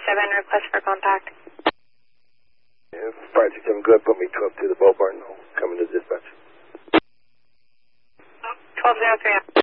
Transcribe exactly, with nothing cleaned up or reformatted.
seven, request for contact. Yeah, five six seven, good. Put me twelve to the boat barn. I'll come into dispatch. twelve oh three.